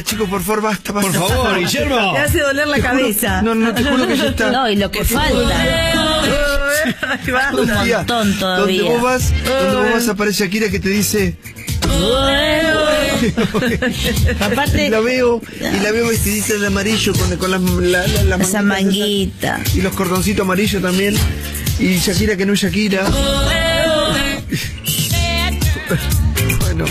Chicos, por favor, basta. Por favor, Guillermo. Me hace doler la cabeza. No, te juro que ya está. No, y lo que falta. Un montón todavía. Donde vos vas aparece Shakira que te dice... Aparte, y la veo vestidita de amarillo con las esa manguita y los cordoncitos amarillos también. Y Shakira que no es Shakira. Bueno,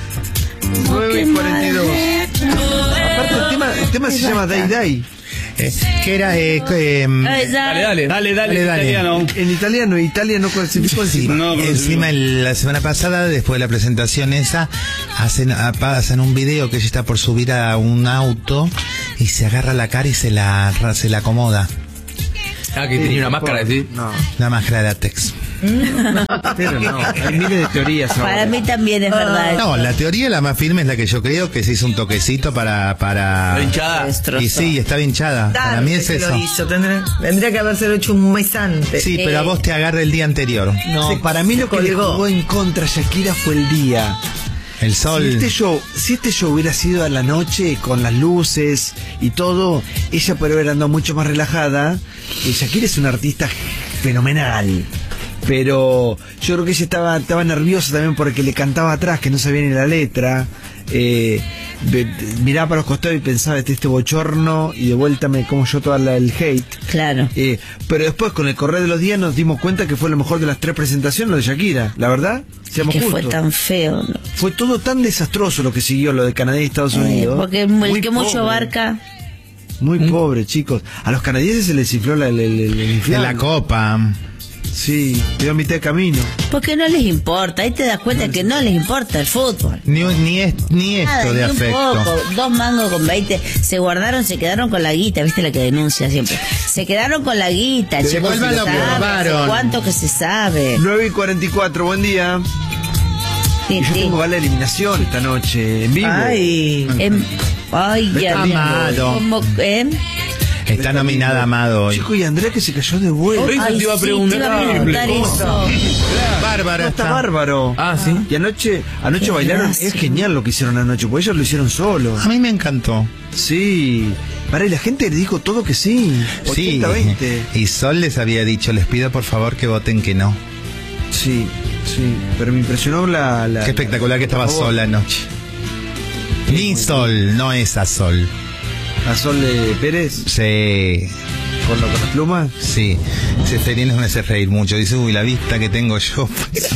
9:42. Aparte el tema se llama Day Day. Que era Dale, italiano. En italiano, Italia no clasificó encima. No, encima la semana pasada, después de la presentación esa, pasan un video que ella está por subir a un auto y se agarra la cara y se la acomoda. Ah, que tenía una máscara, ¿sí? No. La máscara de látex. Pero no, hay miles de teorías ahora. para mí también es verdad. No, la teoría la más firme es la que yo creo, que se hizo un toquecito para... La hinchada. Y sí, estaba hinchada. Para mí es eso. Lo hizo. Tendría que habérselo hecho un mes antes. Sí, pero a vos te agarra el día anterior. No, sí, para mí lo que le jugó en contra a Shakira fue el día. El sol. Si este show hubiera sido a la noche, con las luces y todo, ella podría haber andado mucho más relajada. Shakira es una artista fenomenal. Pero yo creo que ella estaba nerviosa también porque le cantaba atrás, que no sabía ni la letra. Miraba para los costados y pensaba este bochorno, y de vuelta me como yo todo el hate. Claro. Pero después, con el correr de los días, nos dimos cuenta que fue lo mejor de las 3 presentaciones, lo de Shakira. La verdad, seamos que justos. fue tan feo, ¿no? Fue todo tan desastroso lo que siguió, lo de Canadá y Estados Unidos. Porque el que mucho abarca. Muy pobre, chicos. A los canadienses se les infló el infierno. En la copa. Sí, quedó a mitad de camino. Porque no les importa, ahí te das cuenta que no les importa el fútbol. Ni Nada, esto de ni un afecto. poco. 2 mangos con 20. Se quedaron con la guita, viste la que denuncia siempre. Se quedaron con la guita, Se chicos. vuelvan lo que robaron. ¿Cuánto que se sabe? 9:44, buen día. Sí, Y yo sí. tengo gala de eliminación esta noche, en vivo. Ay. Ay, ya. Amado. ¿Cómo, Está nominada Amado hoy. Chico, y Andrea que se cayó de vuelta. Eso Ay, te iba a sí, te iba a preguntar ¿Cómo eso. Bárbara No, está está. bárbaro. Ah, sí. Y anoche Qué bailaron. gracia. Es genial lo que hicieron anoche, porque ellos lo hicieron solos. A mí me encantó. Sí. Y la gente le dijo todo que sí. Sí. 80-20. Y Sol les había dicho, les pido por favor que voten que no. Sí, sí. Pero me impresionó la Qué espectacular que estaba por favor. Sol anoche. Ni Sol, no esa Sol. A Sol Pérez, Sí. con las plumas. Sí, Seferino me hace reír mucho. Dice, uy, la vista que tengo yo.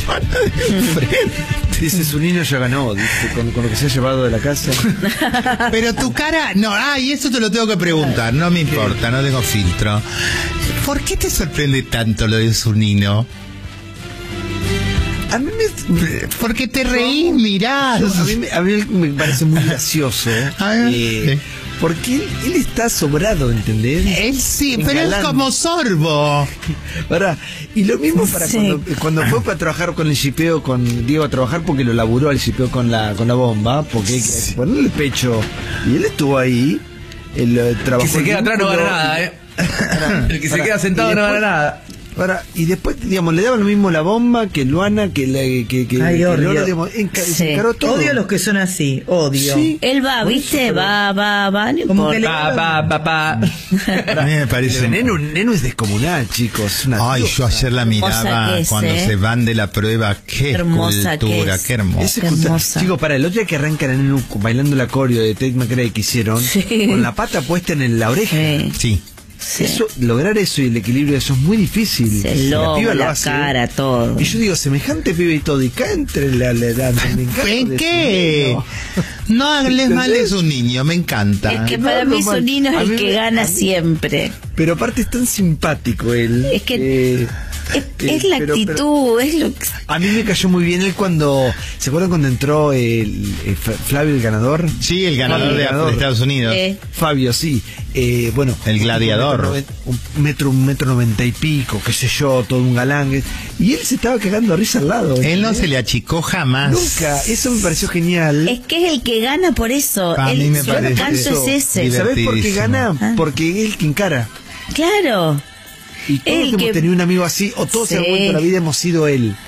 Dice, su niño ya ganó, dice, con lo que se ha llevado de la casa. Pero tu cara, no, y eso te lo tengo que preguntar, no me importa, no tengo filtro. ¿Por qué te sorprende tanto lo de Zunino? A mí Porque te reís, mirás. a mí me parece muy gracioso. Sí. Porque él está sobrado, ¿entendés? Él sí, pero es Galán. como Sorbo. Y lo mismo para Sí. cuando fue para trabajar con el shipeo, con Diego a trabajar, porque lo laburó el shipeo con la bomba, porque hay que ponerle el pecho. Y él estuvo ahí, él trabajó. Que se queda atrás no gana nada, El que se queda sentado no gana nada. Y después, digamos, le daban lo mismo la bomba que Luana, que Ay, que odio. Lola, digamos, Sí. se encaró todo. Odio a los que son así. Odio. Sí. Él va, Por ¿viste? eso, Va, no Como que importa. le- Pa. A mí me parece. Neno es descomunal, chicos. Es una Ay, diosa. yo ayer la Hermosa miraba que es, cuando se van de la prueba. Qué Hermosa que escultura, es. qué hermoso. Ese Qué hermosa. Chicos, para el otro día que arranca la Nenu bailando la coreo de Tate McRae que hicieron, Sí. con la pata puesta en la oreja. Sí, Sí. sí. Eso, lograr eso y el equilibrio de eso es muy difícil. El lomo, piba lo la hace. cara, todo. Y yo digo, semejante pibe y todo, y cae entre la edad. ¿En qué? No hables mal de su niño, me encanta. Es que No, para no, mí mal. Zunino es A el mí que me- gana a mí- siempre. Pero aparte es tan simpático él. Es que es la pero- actitud, es lo que... A mí me cayó muy bien él cuando... ¿Se acuerdan cuando entró Flavio el ganador? Sí, el ganador de Estados Unidos. Fabio, sí. Bueno, El gladiador. Un metro 90 y pico, qué sé yo, todo un galán. Y él se estaba cagando a risa al lado. Él no ¿entendés? se le achicó jamás. Nunca. Eso me pareció genial. Es que es el que gana por eso. A mí me Su parece encanto eso. es ese. ¿Sabés por qué Divertidísimo. gana? Ah. Porque es el que encara. Claro. Y todos El hemos que- tenido un amigo así, o todos en algún Sí. momento de la vida hemos sido él.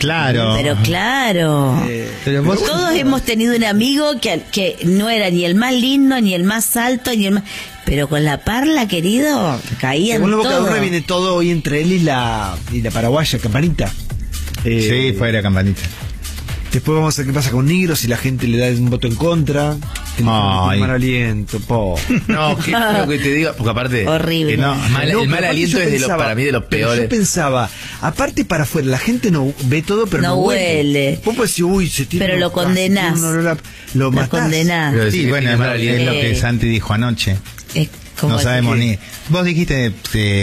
Claro. Pero claro. Pero vos- Todos hemos tenido un amigo que no era ni el más lindo, ni el más alto, ni el más... Pero con la parla, querido, caían Según la todo. bocadurra viene todo hoy entre él y la paraguaya, Campanita. Sí, fuera Campanita. Después vamos a ver qué pasa con Nigro, si la gente le da un voto en contra. Que no Ay. tiene mal aliento, po. No, qué feo que te diga, porque aparte... Horrible. No, el mal aparte aliento yo es pensaba, para mí de los pero peores. Yo pensaba, aparte para afuera, la gente no ve todo, pero no, No huele. Vos podés decir, uy, se tiene Pero lo condenás. lo Lo matás. condenás. Pero Sí, decir que bueno, tiene es mal lo, aliento. es lo que Santi dijo anoche. Es como No sabemos que- ni... Vos dijiste,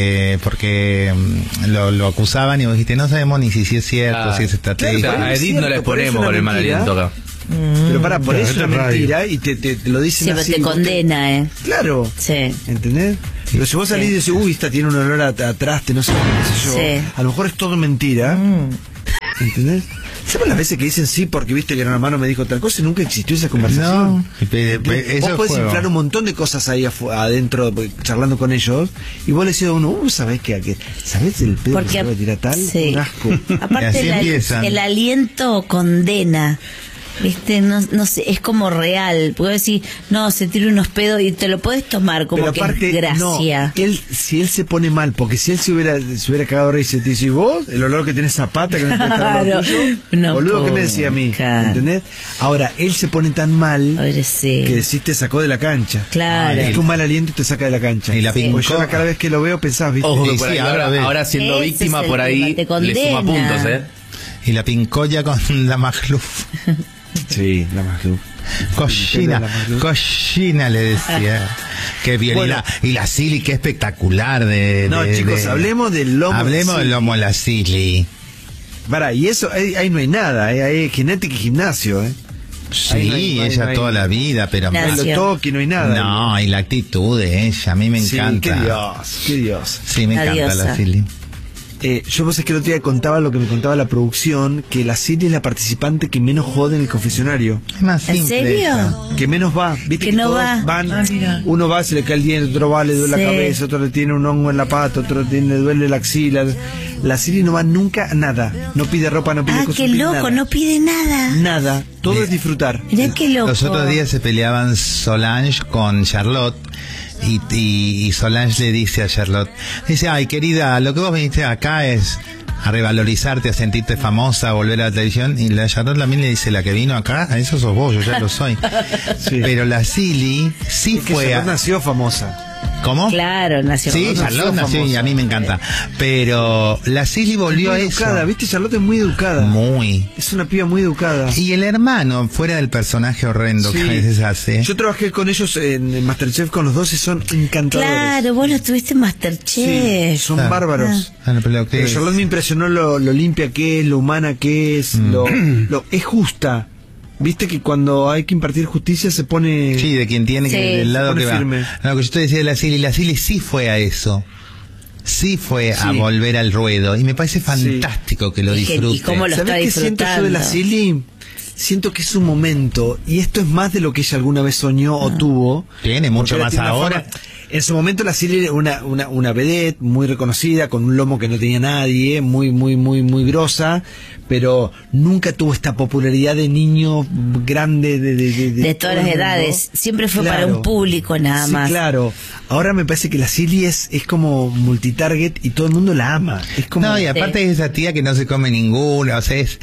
porque lo acusaban y vos dijiste, no sabemos ni si es cierto, Ah, si es estratégico. o sea, a Edith no le cierto, pero es ponemos una con el mal mentira. aliento acá. Pero para, por Claro, eso es esto una es radio. mentira y te lo dicen Sí, pero así. te vos condena, Claro. Sí. ¿Entendés? Pero si vos salís y decís, uy, esta tiene un olor a traste, no sé qué sé yo. Sí. A lo mejor es todo mentira. ¿Entendés? ¿Sabes las veces que dicen sí porque viste que Gran Hermano me dijo tal cosa y nunca existió esa conversación? No, eso Vos es podés juego. inflar un montón de cosas ahí adentro, charlando con ellos, y vos le decís a uno, ¿sabés qué? ¿Sabés el pedo que se va a tirar tal? sí. Un asco. Y Aparte así empiezan. el aliento condena. ¿Viste? No sé, es como real. Puedo decir, no, se tira unos pedos y te lo puedes tomar como Pero que aparte, es gracia. no, si él se pone mal, porque si él se hubiera cagado de risa y te dice, vos, el olor que tenés zapata, que no te Claro. tuyo, No boludo, ¿qué me puedo, decía a mí? claro. ¿Entendés? Ahora, él se pone tan mal Ahora sí. que decís te sacó de la cancha. Claro. Es que un mal aliento te saca de la cancha. Y la Porque pincó. yo ahora cada vez que lo veo pensás, ¿viste? Ojo que Sí, por sí, ahí, ahora ves. ahora siendo Ese víctima es el por ahí tema, te le suma condena. puntos, Y la pincoya con la magluf. Sí, la más que... Cochina, La magluf. cochina le decía. Qué bien. Bueno. Y la Silly, qué espectacular. No, chicos, hablemos del lomo. Hablemos de del lomo de la Silly. Para, y eso, ahí no hay nada, ahí hay genética y gimnasio, ¿eh? Sí, Ahí no hay- ella no hay- toda la vida, pero... Nada. Lo toque, no hay nada. No, y la actitud de ella, a mí me Sí, encanta. qué Dios, qué Dios. Sí, me encanta Diosa. la Silly. Yo vos es que el otro día contaba lo que me contaba la producción, que la Silly es la participante que menos jode en el confesionario. Es más ¿En simple serio? ella. Que menos va, viste Que no todos va. van, Ah, mira. uno va, se le cae el diente, otro va, le duele Sí. la cabeza, otro le tiene un hongo en la pata, otro le duele la axila. La Silly no va nunca a nada, no pide ropa, no pide Ah, cosas, qué no pide loco, nada. no pide nada. Nada, todo es disfrutar. Mirá qué loco. Los otros días se peleaban Solange con Charlotte y Solange le dice a Charlotte, dice, ay querida, lo que vos viniste acá es a revalorizarte, a sentirte famosa, a volver a la televisión, y la Charlotte también le dice, la que vino acá, a eso sos vos, yo ya lo soy. Sí. Pero la Silly sí Es que fue Charlotte a... nació famosa. ¿Cómo? Claro, nació. Sí, Charlotte nació y a mí me encanta. Pero la Silly volvió Muy a eso. educada, viste, Charlotte es muy educada. Muy. Es una piba muy educada. Y el hermano, fuera del personaje horrendo que Sí. a veces hace. Yo trabajé con ellos en Masterchef con los dos y son encantadores. Claro, vos lo estuviste en Sí, Masterchef. son Ah. bárbaros. Ah, no, pero Pero ¿qué? Charlotte me impresionó lo limpia que es, lo humana que es, es justa. Viste que cuando hay que impartir justicia se pone... Sí, de quien tiene que Sí, del lado se pone que va. firme. No, lo que yo te decía de la Silly sí fue a eso. Sí fue a Sí. volver al ruedo. Y me parece fantástico que lo Y que- y disfrute. cómo lo ¿Sabés está qué siento yo de la disfrutando? Silly? Siento que es un momento, y esto es más de lo que ella alguna vez soñó o tuvo. Tiene mucho porque ella más tiene una ahora. fama- En su momento la Silly era una vedette muy reconocida, con un lomo que no tenía nadie, muy grosa, pero nunca tuvo esta popularidad de niño grande De todas las todo el mundo. edades. Siempre fue para Claro. un público nada Sí, más. claro. Ahora me parece que la Silly es como multitarget y todo el mundo la ama. Es como... No, y aparte es esa tía que no se come ninguna, o sea, es...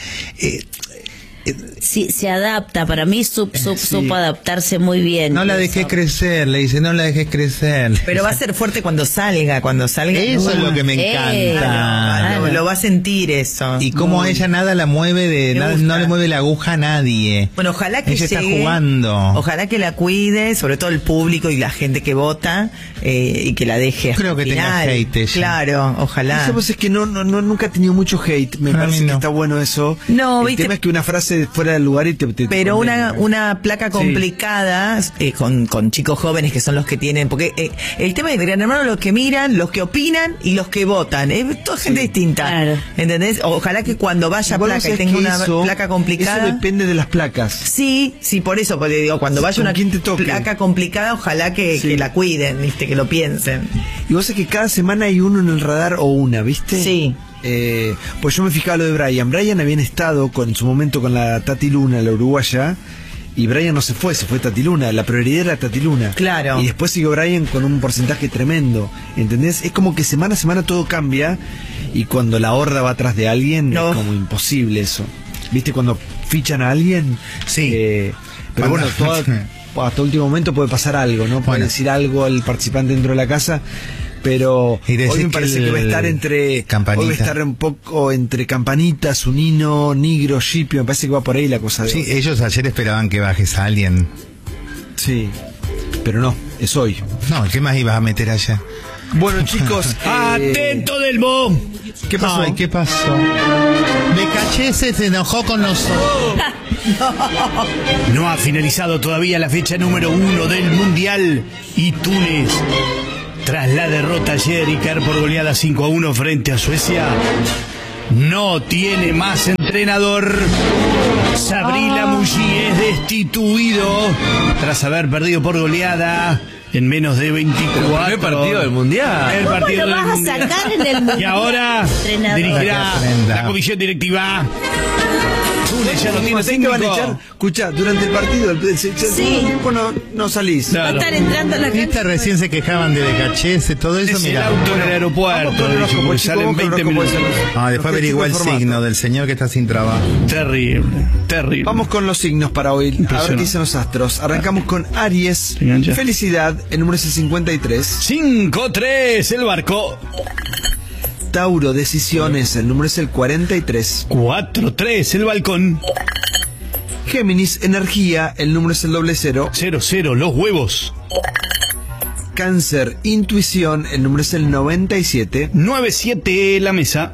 Sí, se adapta. Para mí supo adaptarse muy bien. no la dejes Eso. crecer, le dice, no la dejes crecer. Pero va a ser fuerte cuando salga. Eso es lo que me encanta. Lo va a sentir eso. Y como ella nada la mueve Me gusta. no le mueve la aguja a nadie. Bueno, ojalá que ella está llegue, jugando. Ojalá que la cuide, sobre todo el público y la gente que vota, y que la deje hasta Creo que el tenga final. hate ella. Claro, ojalá. Eso es que nunca ha tenido mucho hate. Me A mí parece no. que está bueno eso. No, el viste- tema es que una frase fuera del lugar y te Pero condena. una placa complicada con chicos jóvenes que son los que tienen, porque el tema de Gran Hermano, los que miran, los que opinan y los que votan, toda gente distinta, Claro. ¿entendés? Ojalá que cuando vaya Igual vos placa y sabés tenga que una eso- placa complicada. Eso depende de las placas. Sí, por eso, porque digo, cuando vaya ¿Con una quién te toque? placa complicada, ojalá que la cuiden, ¿viste? Que lo piensen. Y vos sabés que cada semana hay uno en el radar o una, ¿viste? Sí. pues yo me fijaba lo de Brian. Brian habían estado en su momento con la Tati Luna, la uruguaya, y Brian no se fue Tati Luna, la prioridad era Tati Luna. Claro. Y después siguió Brian con un porcentaje tremendo, ¿entendés? Es como que semana a semana todo cambia, y cuando la horda va atrás de alguien, No. es como imposible eso. ¿Viste cuando fichan a alguien? Sí. Pero bueno, hasta último momento puede pasar algo, ¿no? Puede Bueno. decir algo al participante dentro de la casa, pero Y decir hoy me que parece que va a estar entre Campanita. hoy va a estar un poco entre Campanita, Zunino, Nigro, Shipio, me parece que va por ahí la cosa de Sí, hoy. ellos ayer esperaban que bajes a alguien. Sí, pero no, es hoy. No, ¿qué más ibas a meter allá? Bueno, chicos, ¡Atento del bomb! ¿qué pasó? Ay, ¿qué pasó? De Caché se enojó con nosotros. No ha finalizado todavía la fecha número 1 del Mundial y Túnez, tras la derrota ayer y caer por goleada 5-1 frente a Suecia, no tiene más entrenador. Sabri Lamouchi es destituido tras haber perdido por goleada en menos de 24. ¿Qué partido del Mundial? El ¿Cómo partido lo del vas a Mundial. sacar en el Mundial? Y ahora Entrenador. dirigirá Tremenda. la comisión directiva. Túnez ya no tiene ¿Sabés que van a echar? técnico. Escucha, durante el partido, el Sí. tiempo no salís. Claro. Va a estar entrando a la ¿Viste? cancha. Recién se quejaban de Caché, todo eso, Es el mira. auto en el aeropuerto. Vamos con el dice, horóscopo, porque chicos, salen vamos con el 20 horóscopo, minutos. eso. Ah, después Los averigua el testigos de signo formato. del señor que está sin trabajo. Terrible, terrible. Vamos con los signos para hoy. A ver Impresionante. qué dicen los astros. Arrancamos con Aries. Se engancha. Felicidad, el número es el 53. 5-3, el barco. Tauro, decisiones, el número es el 43. 4-3, el balcón. Géminis, energía, el número es el 00. 0-0, los huevos. Cáncer, intuición, el número es el 97. 9-7, la mesa.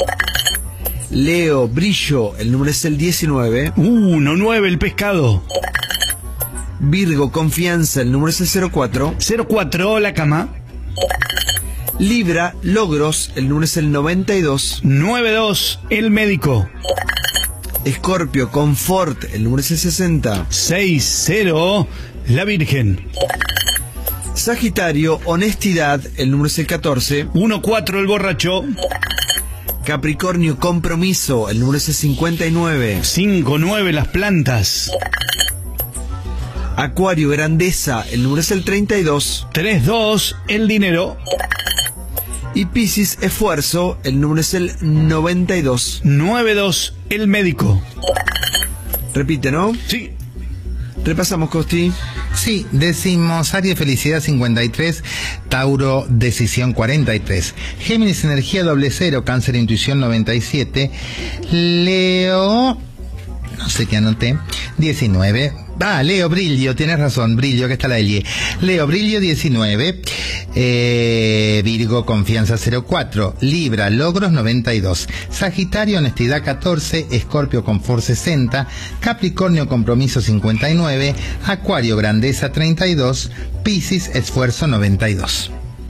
Leo, brillo, el número es el 19. 1-9, el pescado. Virgo, confianza, el número es el 04. 0-4, la cama. Libra, logros, el número es el 92. 9-2, el médico. Escorpio, confort, el número es el 60. 6-0, la virgen. Sagitario, honestidad, el número es el 14. 1-4, el borracho. Capricornio, compromiso, el número es el 59. 5-9, las plantas. Acuario, grandeza, el número es el 32. 3-2, el dinero. Y Piscis, esfuerzo, el número es el 92. 9-2, el médico. Repite, ¿no? Sí. Repasamos, Costi. Sí, decimos Aries, felicidad 53, Tauro, decisión 43, Géminis, energía 00, Cáncer, intuición 97, Leo, no sé qué anoté, 19. Leo, brillo, tienes razón, brillo, que está la L. Leo, brillo 19, Virgo, confianza 04, Libra, logros 92, Sagitario, honestidad 14, Escorpio, confort 60, Capricornio, compromiso 59, Acuario, grandeza 32, Piscis, esfuerzo 92.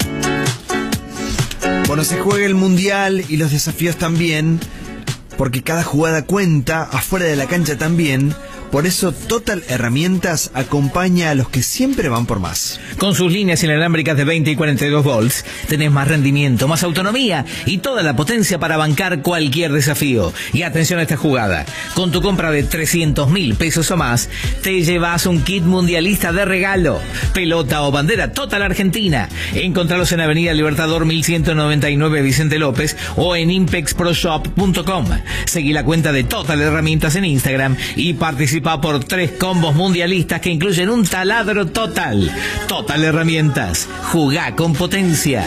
Bueno, se juega el Mundial y los desafíos también, porque cada jugada cuenta, afuera de la cancha también. Por eso Total Herramientas acompaña a los que siempre van por más. Con sus líneas inalámbricas de 20 y 42 volts, tenés más rendimiento, más autonomía y toda la potencia para bancar cualquier desafío. Y atención a esta jugada. Con tu compra de 300.000 pesos o más, te llevas un kit mundialista de regalo. Pelota o bandera Total Argentina. Encontralos en Avenida Libertador 1199 Vicente López o en impexproshop.com. Seguí la cuenta de Total Herramientas en Instagram y participa por 3 combos mundialistas que incluyen un taladro Total. Total Herramientas. Jugá con potencia.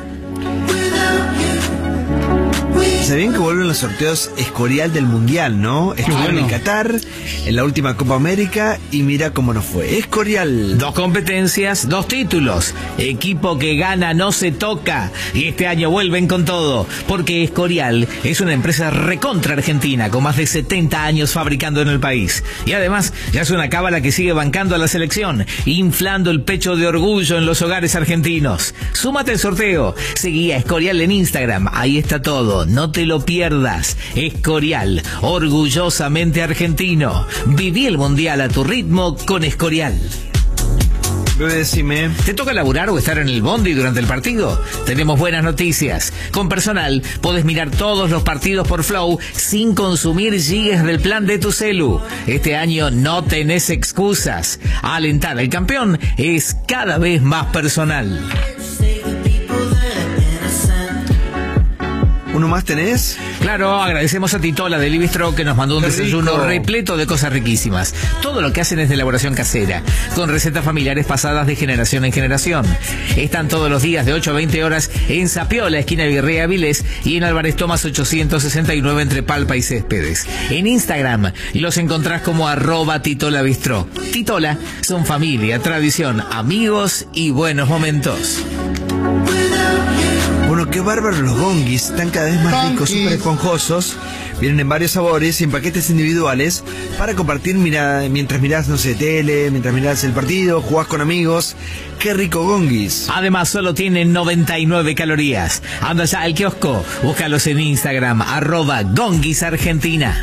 ¿Sabían que vuelven los sorteos Escorial del Mundial, no? Estuvieron en Qatar, en la última Copa América, y mira cómo nos fue. Escorial. 2 competencias, 2 títulos. Equipo que gana no se toca. Y este año vuelven con todo. Porque Escorial es una empresa recontra argentina con más de 70 años fabricando en el país. Y además ya es una cábala que sigue bancando a la selección, inflando el pecho de orgullo en los hogares argentinos. Súmate al sorteo. Seguí a Escorial en Instagram. Ahí está todo. No te lo pierdas. Escorial, orgullosamente argentino. Viví el Mundial a tu ritmo con Escorial. Bebé, decime. ¿Te toca laburar o estar en el bondi durante el partido? Tenemos buenas noticias. Con Personal podés mirar todos los partidos por Flow sin consumir gigas del plan de tu celu. Este año no tenés excusas. Alentar al campeón es cada vez más personal. ¿Uno más tenés? Claro, agradecemos a Titola de Libistro que nos mandó un ¡Qué desayuno rico! repleto de cosas riquísimas. Todo lo que hacen es de elaboración casera, con recetas familiares pasadas de generación en generación. Están todos los días de 8 a 20 horas en Sapiola, esquina Virrey Avilés, y en Álvarez Thomas 869 entre Palpa y Céspedes. En Instagram los encontrás como @TitolaBistró. Titola son familia, tradición, amigos y buenos momentos. Bueno, qué bárbaros los gongis. Están cada vez más ricos, Gongis. súper esponjosos. Vienen en varios sabores y en paquetes individuales para compartir mientras mirás, no sé, tele, mientras mirás el partido, jugás con amigos. Qué rico gongis. Además, solo tienen 99 calorías. Anda ya al kiosco, búscalos en Instagram, @gonguisargentina.